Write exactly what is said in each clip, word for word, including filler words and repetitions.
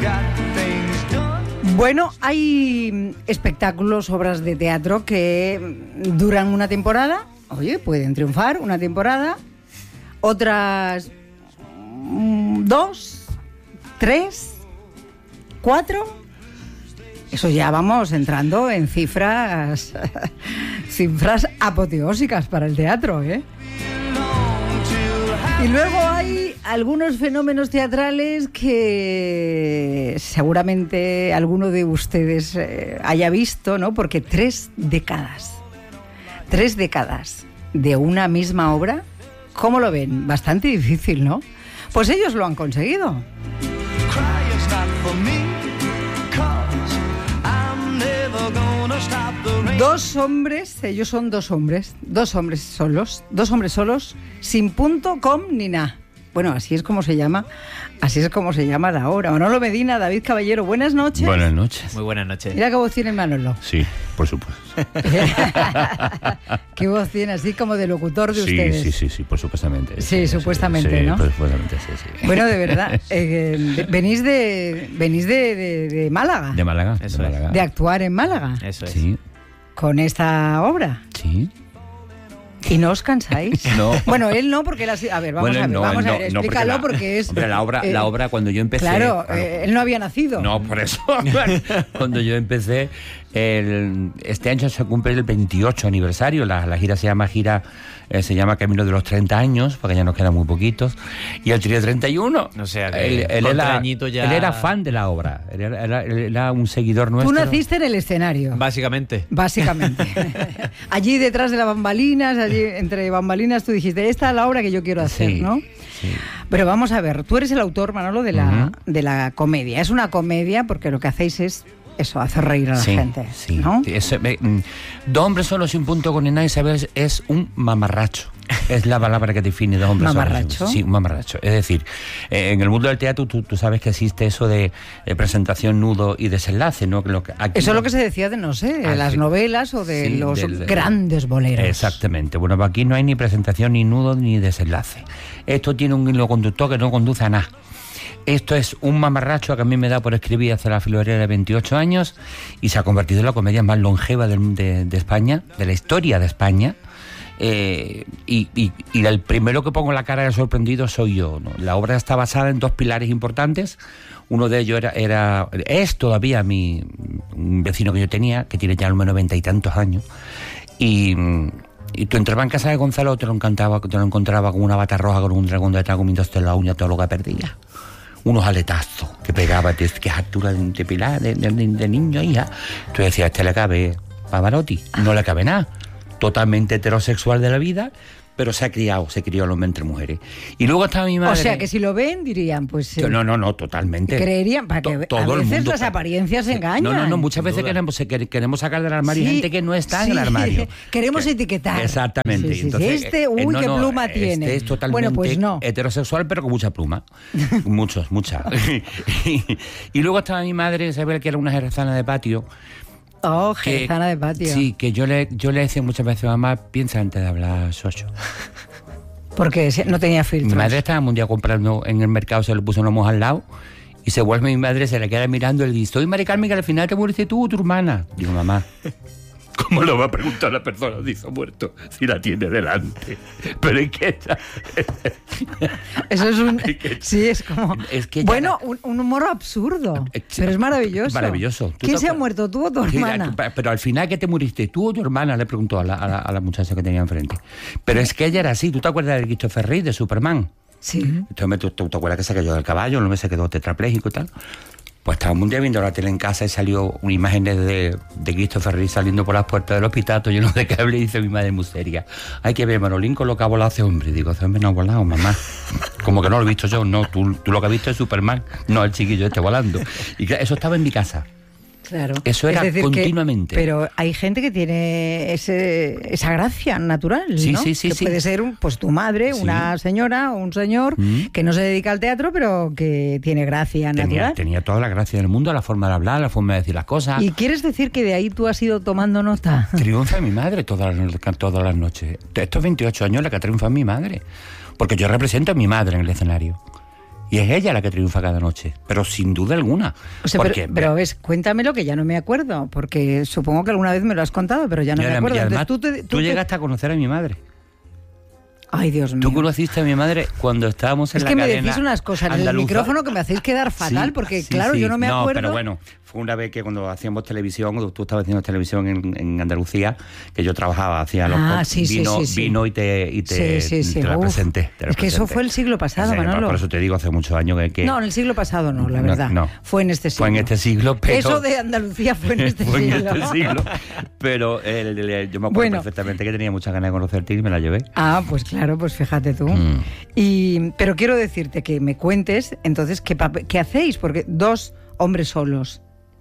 Bueno, hay espectáculos, obras de teatro que duran una temporada, oye, pueden triunfar una temporada, otras mm, dos, tres, cuatro. Eso ya vamos entrando en cifras, cifras apoteósicas para el teatro, ¿eh? Y luego hay algunos fenómenos teatrales que seguramente alguno de ustedes eh, haya visto, ¿no? Porque tres décadas, tres décadas de una misma obra, ¿cómo lo ven? Bastante difícil, ¿no? Pues ellos lo han conseguido. Dos hombres, ellos son dos hombres, dos hombres solos, dos hombres solos, sin punto, com ni nada. Bueno, así es como se llama, así es como se llama la obra. Manolo Medina, David Caballero, buenas noches. Buenas noches. Muy buenas noches. Mira qué voz tiene Manolo. Sí, por supuesto. Qué voz tiene, así como de locutor de sí, ustedes. Sí, sí, sí, por supuestamente. Sí, sí supuestamente, sí, ¿no? Por supuestamente, sí, sí. Bueno, de verdad, eh, venís de venís de, de, de Málaga. De Málaga, Eso de es. Málaga. De actuar en Málaga. Eso es. Sí, Con esta obra. sí. ¿Y no os cansáis? No. Bueno, él no, porque él ha sido... A ver, vamos Bueno, a ver, no, vamos él a no, ver, no, porque explícalo la- porque es... Hombre, la obra, eh, la obra cuando yo empecé... Claro, claro, eh, él no había nacido. No, por eso. Cuando yo empecé, el, este año se cumple el veintiocho aniversario. La, la gira se llama gira eh, se llama Camino de los treinta años, porque ya nos quedan muy poquitos. Y él tiene treinta y uno. O sea que él, él, con era, treñito ya- él era fan de la obra. Él era, era- él era un seguidor nuestro. Tú naciste en el escenario. Básicamente. Básicamente. Allí detrás de las bambalinas, allí entre bambalinas, tú dijiste, esta es la obra que yo quiero hacer, Sí, ¿no? sí. Pero vamos a ver, tú eres el autor, Manolo, de la, Ujú. de la comedia. Es una comedia porque lo que hacéis es eso, hacer reír a la Sí, gente, sí. ¿no? Es, eh, mm, dos hombres solos sin punto con nada y saber es un mamarracho. Es la palabra que define dos hombres ¿Mamarracho? solos. Sí, un mamarracho. Es decir, eh, en el mundo del teatro tú, tú sabes que existe eso de eh, presentación, nudo y desenlace, ¿no? Lo que aquí Eso es no- lo que se decía de, no sé, de Ah, las sí. novelas o de Sí, los del- grandes boleros. Exactamente. Bueno, pues aquí no hay ni presentación, ni nudo, ni desenlace. Esto tiene un hilo conductor que no conduce a nada. Esto es un mamarracho que a mí me da por escribir hace la filorera de veintiocho años y se ha convertido en la comedia más longeva del- de, de España, de la historia de España. Eh, y, y, y el primero que pongo la cara de sorprendido soy yo, ¿no? La obra está basada en dos pilares importantes. Uno de ellos era, era es todavía mi un vecino que yo tenía, que tiene ya al menos noventa y tantos años. Y, y tú entrabas en casa de Gonzalo, te lo encantaba, te lo encontraba con una bata roja, con un dragón detrás comiéndose la uña, todo lo que perdía. Unos aletazos que pegaba, que es altura de, de pilar, de, de, de niño, hija. Tú decías, este le cabe Pavarotti, no le cabe nada. Totalmente heterosexual de la vida, pero se ha criado, se crió el hombre entre mujeres. Y luego estaba mi madre... O sea, que si lo ven, dirían, pues... eh, No, no, no, totalmente. creerían, para que To- a todo el veces mundo- las apariencias engañan. No, no, no, muchas sin veces duda. queremos, se- quer- queremos sacar del armario Sí, gente que no está en el sí, armario. queremos Que- etiquetar. Exactamente. Sí, sí, sí. Entonces, Este, eh, uy, no, qué no, pluma este tiene. es totalmente Bueno, pues no. heterosexual, pero con mucha pluma. Muchos, mucha. y, y luego estaba mi madre, Isabel, que era una jerezana de patio. Oh, que- jerezana de patio. Sí, que yo le, yo le decía muchas veces, mamá, piensa antes de hablar, socio. Porque se- no tenía filtros. Mi madre estaba un día comprando en el mercado, se le puso una moja al lado y se vuelve mi madre, se le queda mirando y le dice, oye, Mari Carmen, que al final te muriste tú o tu hermana. Digo, mamá, ¿cómo lo va a preguntar la persona si se ha muerto si la tiene delante? Pero es que... Eso es un... Es que- Sí, es como... es que ya bueno, la- un, un humor absurdo, Eh, pero es maravilloso. Maravilloso. ¿Tú ¿Quién te se ha acuer- muerto, tú o tu Sí, hermana? pero al final, ¿qué te muriste? ¿Tú o tu hermana? Le preguntó a la, a la, a la muchacha que tenía enfrente. Pero es que ella era así. ¿Tú te acuerdas de Christopher Reeve, de Superman? Sí. Entonces, ¿tú, tú te acuerdas que se cayó del caballo? No me se quedó tetrapléjico y tal. Pues estábamos un día viendo la tele en casa y salió una imagen de, de Christopher Reeve saliendo por las puertas del hospital, todo lleno de cable, y dice mi madre muy seria, hay que ver Manolín con lo que ha volado ese hombre. Y digo, ese hombre no ha volado, mamá. Como que no lo he visto yo. No, tú, tú lo que has visto es Superman, no el chiquillo este volando. Y claro, eso estaba en mi casa. Claro. Eso era Es decir que- continuamente. pero hay gente que tiene ese, esa gracia natural, Sí, ¿no? sí, sí, que sí. puede ser un, pues tu madre, Sí. una señora o un señor Mm. que no se dedica al teatro, pero que tiene gracia Tenía, natural. tenía toda la gracia del mundo, la forma de hablar, la forma de decir las cosas. ¿Y quieres decir que de ahí tú has ido tomando nota? Triunfa mi madre todas las, todas las noches. Estos veintiocho años la que triunfa mi madre. Porque yo represento a mi madre en el escenario. Y es ella la que triunfa cada noche, pero sin duda alguna. O sea, porque, pero, pero ves, cuéntamelo que ya no me acuerdo, porque supongo que alguna vez me lo has contado, pero ya no y me acuerdo. Y además, Entonces, tú, te, tú, tú llegaste a conocer a mi madre. Ay, Dios mío. Tú conociste a mi madre cuando estábamos en es la que cadena me decís unas cosas en el micrófono que me hacéis quedar fatal, sí, porque sí, claro, sí. yo no me no, acuerdo. Pero bueno, fue una vez que cuando hacíamos televisión, tú estabas haciendo televisión en, en Andalucía, que yo trabajaba, hacía los ah, sí, vino, sí, sí, sí. vino y te, y te, sí, sí, sí. te la Uf, presenté. Te la es que presenté. eso fue el siglo pasado, sí, Manolo. Por eso te digo, hace muchos años que... que no, en el siglo pasado no, la verdad. No, no. Fue en este siglo. Fue en este siglo, pero... Eso de Andalucía fue en este fue siglo. en este siglo. Pero el, el, el, yo me acuerdo bueno. perfectamente que tenía muchas ganas de conocerte y me la llevé. Ah, pues claro, pues fíjate tú. Mm. Y, pero quiero decirte que me cuentes, entonces, ¿qué, qué hacéis? Porque dos hombres solos.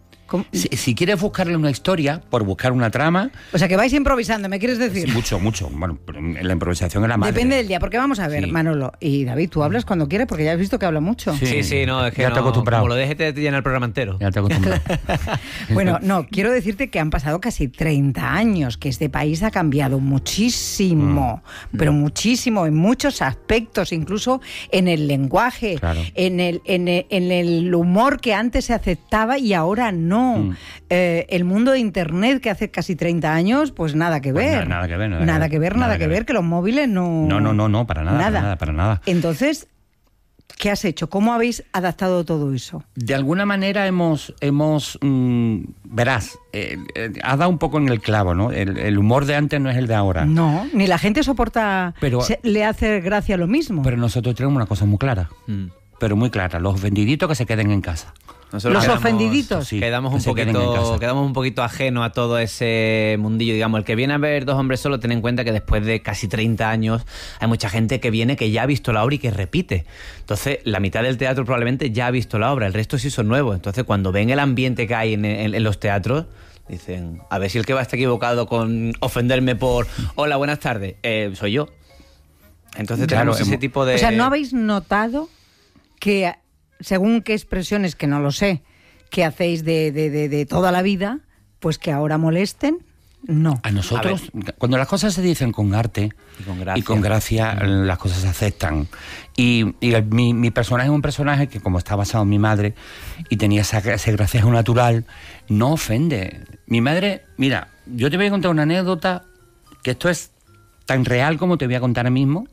Si, si quieres buscarle una historia, por buscar una trama... O sea, que vais improvisando, ¿me quieres decir? Sí, mucho, mucho. Bueno, la improvisación es la madre. Depende del día, porque vamos a ver, sí. Manolo y David, tú hablas cuando quieres, porque ya has visto que habla mucho. Sí, sí, sí no, es que ya no, te acostumbrado. Como lo dejes te llena el programa entero. Ya te acostumbrado. Bueno, no, quiero decirte que han pasado casi treinta años, que este país ha cambiado muchísimo, mm. pero muchísimo, en muchos aspectos, incluso en el lenguaje, claro. en, el, en, el, en el humor que antes se aceptaba y ahora no. Mm. Eh, el mundo de Internet que hace casi treinta años, pues nada que ver. Pues nada, nada que ver. Nada, nada que ver, nada, nada que ver, ver, que los móviles no... No, no, no, no, para nada, nada. para nada, para nada. Entonces, ¿qué has hecho? ¿Cómo habéis adaptado todo eso? De alguna manera hemos, hemos mmm, verás, eh, eh, has dado un poco en el clavo, ¿no? El, el humor de antes no es el de ahora. No, ni la gente soporta, pero, se, le hace gracia lo mismo. Pero nosotros tenemos una cosa muy clara, mm. pero muy clara, los vendiditos que se queden en casa. Nosotros los quedamos, ofendiditos. Sí, quedamos, un poquito, quedamos un poquito ajenos a todo ese mundillo. Digamos, el que viene a ver Dos hombres solos, ten en cuenta que después de casi treinta años hay mucha gente que viene que ya ha visto la obra y que repite. Entonces, la mitad del teatro probablemente ya ha visto la obra, el resto sí son nuevos. Entonces, cuando ven el ambiente que hay en, en, en los teatros, dicen, a ver si el que va a estar equivocado con ofenderme por hola, buenas tardes, eh, soy yo. Entonces, claro, tenemos ese tipo de... O sea, ¿no habéis notado que... según qué expresiones, que no lo sé, que hacéis de, de, de, de toda la vida, pues que ahora molesten? No. A nosotros, a cuando las cosas se dicen con arte y con gracia, y con gracia mm. las cosas se aceptan. Y, y el, mi, mi personaje es un personaje que, como está basado en mi madre y tenía esa, ese gracejo natural, no ofende. Mi madre, mira, yo te voy a contar una anécdota, que esto es tan real como te voy a contar ahora mismo,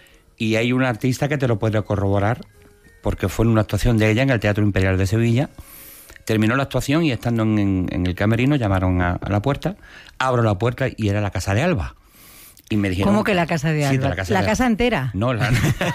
y hay un artista que te lo puede corroborar, porque fue en una actuación de ella en el Teatro Imperial de Sevilla. Terminó la actuación y estando en, en el camerino llamaron a, a la puerta, abro la puerta y era la casa de Alba. Y me dijeron, ¿cómo que la casa de Alba? Sí, de la casa, ¿La de casa entera? No, la...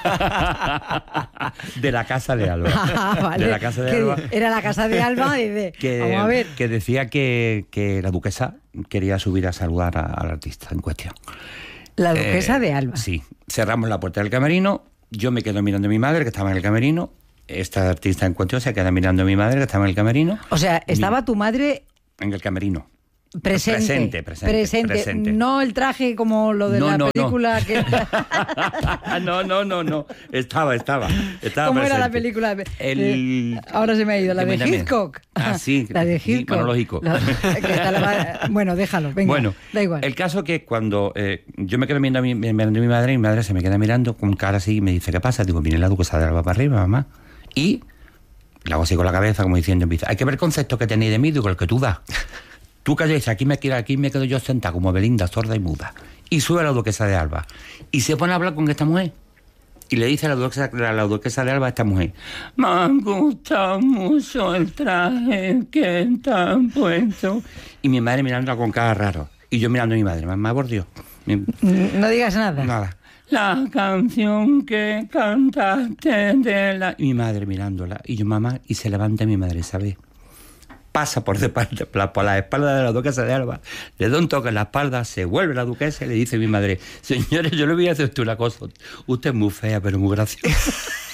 de la casa de Alba. Ah, vale. De la casa de Alba. Era la casa de Alba y de... que, Vamos a ver. Que decía que, que la duquesa quería subir a saludar a, al artista en cuestión. La duquesa eh, de Alba. Sí. Cerramos la puerta del camerino. Yo me quedo mirando a mi madre, que estaba en el camerino. Esta artista en cuestión se queda mirando a mi madre, que estaba en el camerino. O sea, estaba mi... tu madre... En el camerino. Presente, presente, presente, presente. presente. No el traje como lo de no, la no, película. No. Que... no, no, no, no. Estaba, estaba. estaba ¿Cómo presente. era la película? El... Eh, ahora se me ha ido. La de Hitchcock. Ah, sí. La de Hitchcock. Manológico. La... La... Bueno, déjalo. Venga, bueno, da igual. El caso que cuando eh, yo me quedo mirando a, mi, mirando a mi madre, y mi madre se me queda mirando con cara así y me dice, ¿qué pasa? Digo, viene la duquesa de Alba para arriba, mamá. Y la hago así con la cabeza, como diciendo, empieza, hay que ver el concepto que tenéis de mí, digo, el que tú das. Tú calles, aquí me, aquí me quedo yo sentada como Belinda, sorda y muda. Y sube la duquesa de Alba. Y se pone a hablar con esta mujer. Y le dice a la duquesa, a la duquesa de Alba a esta mujer, me ha gustado mucho el traje que te han puesto. Y mi madre mirándola con cara raro. Y yo mirando a mi madre, mamá, por Dios. No digas nada. Nada. La canción que cantaste de la... Y mi madre mirándola. Y yo, mamá, y se levanta mi madre, ¿sabes? Pasa por, de, por la espalda de la duquesa de Alba, le da un toque en la espalda, se vuelve la duquesa y le dice a mi madre, señores, yo le voy a hacer usted una cosa, usted es muy fea, pero muy graciosa.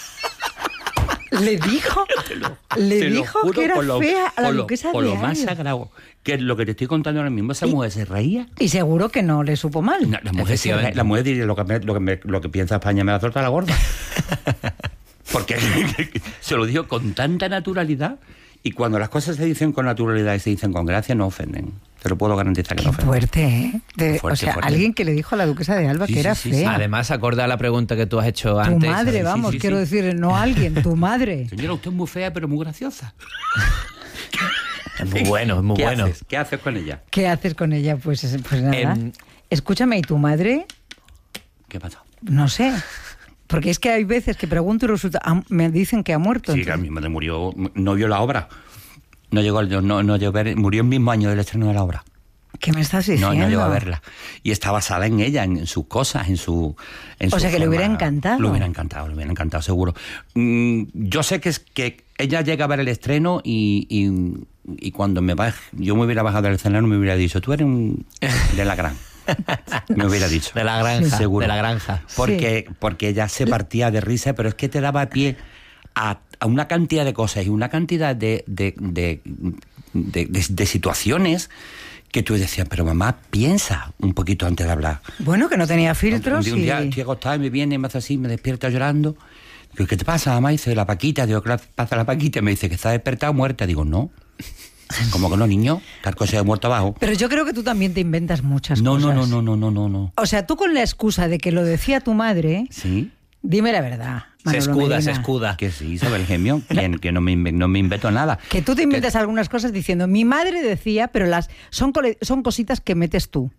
¿Le dijo? Lo, ¿Le dijo que era lo, fea a la lo, duquesa por de lo Alba? más sagrado, que es lo que te estoy contando ahora mismo, esa y, mujer se reía. Y seguro que no le supo mal. No, la mujer se reía, la mujer diría, lo que, me, lo, que me, lo que piensa España me la torta la gorda. Porque se lo dijo con tanta naturalidad. Y cuando las cosas se dicen con naturalidad y se dicen con gracia, no ofenden. Te lo puedo garantizar que Qué no ofende. fuerte, ¿eh? De, Fuerte, o sea, fuerte. alguien que le dijo a la duquesa de Alba Sí, que sí, era sí, fea. sí. Además, acorde a la pregunta que tú has hecho Tu antes. madre, sí, vamos, sí, quiero sí. decir, no alguien, tu madre. Señora, usted es muy fea, pero muy graciosa. Es muy bueno, es muy ¿Qué bueno. haces? ¿Qué haces con ella? ¿Qué haces con ella? Pues, pues nada. Em, Escúchame, ¿y tu madre? ¿Qué pasa? No sé. Porque es que hay veces que pregunto y resulta, ah, me dicen que ha muerto. Sí, entonces- que mi madre murió, no vio la obra. No llegó, al- no, no llegó a ver, murió el mismo año del estreno de la obra. ¿Qué me estás diciendo? No, no llegó a verla. Y está basada en ella, en, en sus cosas, en su... En O su sea, que le hubiera forma. encantado. Le hubiera encantado, le hubiera encantado, seguro. Mm, yo sé que es que ella llega a ver el estreno y, y, y cuando me baj, yo me hubiera bajado del escenario me hubiera dicho, tú eres un de la gran. Me hubiera dicho. De la granja, Seguro. de la granja. Porque, porque ella se partía de risa, pero es que te daba pie a, a una cantidad de cosas y una cantidad de, de, de, de, de- de situaciones que tú decías, pero mamá, piensa un poquito antes de hablar. Bueno, que no tenía filtros Un, un día y... estoy acostada y me viene, me hace así, me despierta llorando. Digo, ¿qué te pasa, mamá? Dice, la Paquita. Digo, ¿qué le pasa a la Paquita? Me dice que está despertada o muerta. Digo, no. ¿Cómo que no, niño? Tal cosa de muerto abajo. Pero yo creo que tú también te inventas muchas No, cosas. no, no, no, no, no, no, no. O sea, tú con la excusa de que lo decía tu madre, ¿Sí? dime la verdad, Se Manolo escuda, Medina. se escuda. Que sí, Isabel Gemio, que, que no, me, inve- no me invento nada. Que tú te inventas algunas cosas diciendo, mi madre decía, pero las son, cole- son cositas que metes tú.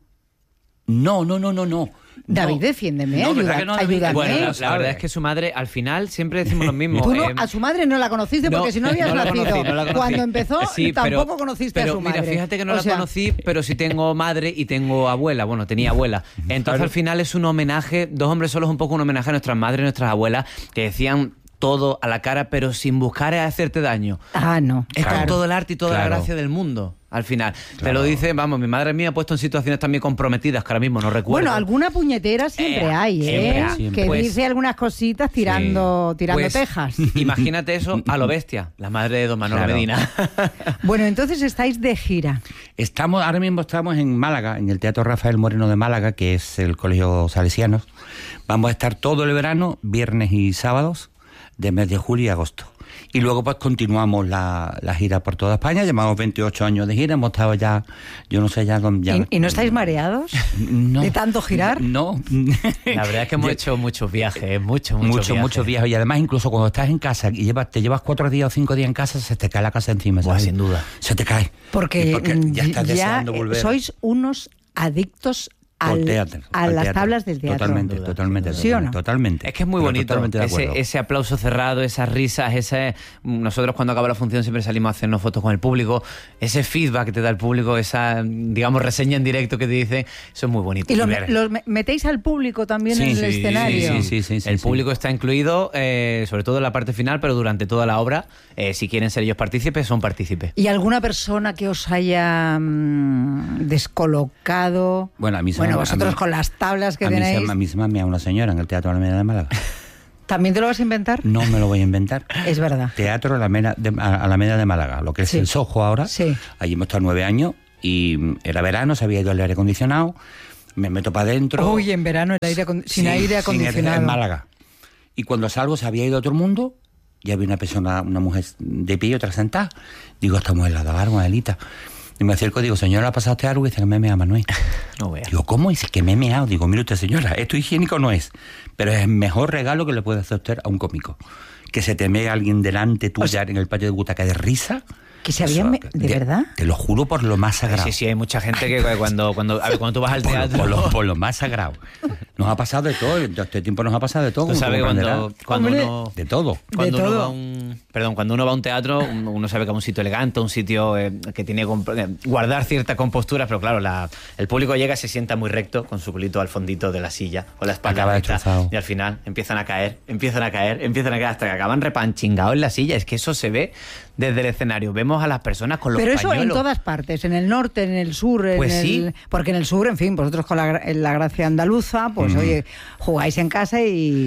No, no, no, no, no. David, No. defiéndeme, No, ayuda- ¿verdad que no, David? ayúdame. Bueno, la, la ¿sabes? verdad es que su madre, al final, siempre decimos lo mismo. Tú no, eh, a su madre no la conociste porque no, si no habías no la nacido. conocí, no la conocí. Cuando empezó, Sí, tampoco pero- conociste pero a su madre. Mira, fíjate que no O la sea, conocí, pero sí tengo madre y tengo abuela. Bueno, tenía abuela. Entonces, al final es un homenaje, Dos hombres solos es un poco un homenaje a nuestras madres y nuestras abuelas que decían todo a la cara, pero sin buscar hacerte daño. Ah, no. Es claro. con todo el arte y toda Claro. la gracia del mundo, al final. Te Claro. lo dice, vamos, mi madre mía ha puesto en situaciones también comprometidas que ahora mismo no recuerdo. Bueno, alguna puñetera siempre Eh, hay, ¿eh? siempre hay. Siempre. Que Pues- dice algunas cositas tirando, tirando Pues, tejas. Imagínate eso a lo bestia, la madre de don Manolo Claro. Medina. Bueno, entonces estáis de gira. Estamos, ahora mismo estamos en Málaga, en el Teatro Rafael Moreno de Málaga, que es el Colegio Salesianos. Vamos a estar todo el verano, viernes y sábados, de mes de julio y agosto. Y luego pues continuamos la, la gira por toda España. Llevamos veintiocho años de gira, hemos estado ya, yo no sé ya... con- ya ¿Y, y no estáis mareados? No. ¿De tanto girar? No. La verdad es que hemos Yo- hecho muchos viajes, muchos, muchos Muchos, viajes. muchos viajes. Y además, incluso cuando estás en casa y llevas, te llevas cuatro días o cinco días en casa, se te cae la casa encima. Buah, ¿sabes? sin duda. Se te cae. Porque, Y ya estás ya deseando eh, volver. sois unos adictos Al al- teatro, a al las teatro. tablas del teatro. Totalmente, Sin duda, totalmente. sin duda. ¿Sí o no? Totalmente. Es que es muy Pero bonito totalmente de acuerdo. ese, ese aplauso cerrado, esas risas, ese nosotros cuando acaba la función siempre salimos a hacernos fotos con el público, ese feedback que te da el público, esa, digamos, reseña en directo que te dicen, eso es muy bonito. ¿Y lo, Y ver- lo me- metéis al público también Sí, en el sí, escenario? sí, sí, sí, sí, el sí. público está incluido, eh, sobre todo en la parte final, pero durante toda la obra, eh, si quieren ser ellos partícipes, son partícipes. ¿Y alguna persona que os haya mm, descolocado? Bueno, a mí se Bueno, me- a vosotros mí- con las tablas que a mí, se, tenéis, a mí se me ha meado una señora en el Teatro Alameda de Málaga. ¿también te lo vas a inventar? No me lo voy a inventar. Es verdad. Teatro Alameda de, Alameda de Málaga, lo que es Sí. el Soho ahora. Sí. Allí hemos estado nueve años y mm, era verano, se había ido el aire acondicionado, me meto para adentro. Uy, en verano el aire acon- sin Sí, aire sin acondicionado. en Málaga. Y cuando salgo se había ido todo el mundo y había una persona, una mujer de pie y otra sentada. Digo, esta mujer la daba Manuelita. Y me acerco y digo, señora, ¿ha pasado usted algo? Y dice que me he meado, Manuel. No veas. Digo, ¿cómo? Dice que me he meado. Digo, mire usted, señora, esto higiénico no es, pero es el mejor regalo que le puede hacer usted a un cómico. Que se te mee alguien delante tuya en el patio de butaca de risa. ¿Que se habían me- ¿De verdad? Te lo juro por lo más sagrado. Sí, sí, hay mucha gente que cuando, cuando, a ver, cuando tú vas al Por, lo- teatro... por lo, por lo más sagrado. Nos ha pasado de todo. En este tiempo nos ha pasado de todo. Tú como sabes comprenderás. cuando, cuando Hombre. uno... De todo. Cuando De uno todo. va a un, perdón, cuando uno va a un teatro, uno uno sabe que es un sitio elegante, un sitio eh, que tiene que eh, guardar cierta compostura, pero claro, la, el público llega, se sienta muy recto con su culito al fondito de la silla, con la espalda Acaba recta, destrozado. y al final empiezan a caer, empiezan a caer, empiezan a caer hasta que acaban repanchingados en la silla. Es que eso se ve desde el escenario. Vemos a las personas con los Pero eso en pañuelos. todas partes, en el norte, en el sur, en Pues el- sí. porque en el sur, en fin, vosotros con la, gra- en la gracia andaluza, pues oye, jugáis en casa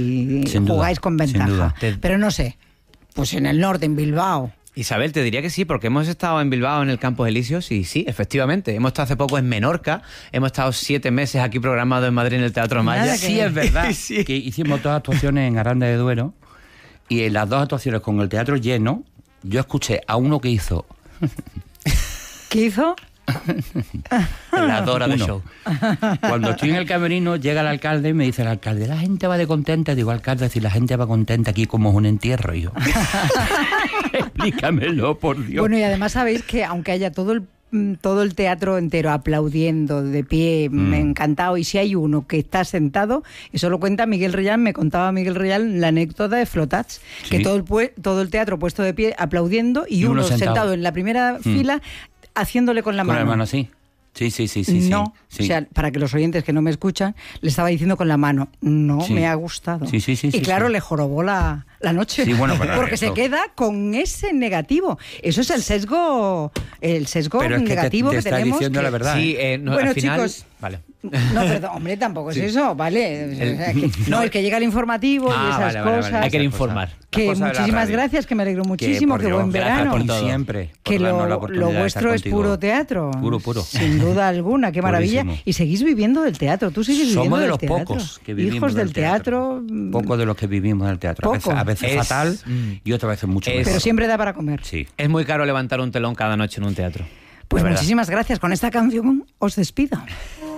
y Sin duda, jugáis con sin ventaja. duda. Te- Pero no sé, pues en el norte, en Bilbao. Isabel, te diría que sí, porque hemos estado en Bilbao, en el Campos Elíseos, y sí, efectivamente. Hemos estado hace poco en Menorca, hemos estado siete meses aquí programados en Madrid en el Teatro Nada Maya. que Sí, ver. es verdad. Sí. Que hicimos dos actuaciones en Aranda de Duero y en las dos actuaciones con el teatro lleno, yo escuché a uno que hizo ¿Qué hizo? La Dora de show. Cuando estoy en el camerino, llega el alcalde y me dice el alcalde, la gente va de contenta. Digo, alcalde, si la gente va contenta aquí como es un entierro. Y yo, explícamelo, por Dios. Bueno, y además sabéis que aunque haya todo el todo el teatro entero aplaudiendo, de pie, mm. encantado, y si hay uno que está sentado, eso lo cuenta Miguel Reyal, me contaba Miguel Reyal la anécdota de Flotats, ¿sí? Que todo el, todo el teatro puesto de pie aplaudiendo y, y uno, uno sentado. sentado en la primera mm. fila haciéndole con la con mano. Con la mano, sí. Sí, sí, sí, sí. No, sí. O sea, para que los oyentes que no me escuchan, le estaba diciendo con la mano, no sí. me ha gustado. Sí, sí, sí. Y sí, claro, sí. le jorobó la, la noche. Sí, bueno, pero porque eso... se queda con ese negativo. Eso es el sesgo, el sesgo pero es que negativo te, te que está tenemos. diciendo que... la verdad. Sí, eh, no, bueno, al final... chicos. Vale. No, perdón, hombre, tampoco es sí. eso, ¿vale? El... O sea, que, no, es que llega el informativo ah, y esas vale, vale, cosas. vale. Hay que informar. Que muchísimas gracias, que me alegro muchísimo, que, que buen verano. Por todo. Siempre. Que lo, lo vuestro es puro teatro. Puro, puro. Sin duda alguna, qué maravilla. Purísimo. Y seguís viviendo del teatro, tú sigues viviendo Somos de del los teatro. pocos que vivimos Hijos del del teatro. teatro. Pocos de los que vivimos del teatro. Poco. A veces, a veces es, fatal mm, y otras veces mucho mejor. Pero siempre da para comer. Sí. Es muy caro levantar un telón cada noche en un teatro. Pues muchísimas gracias. Con esta canción os despido.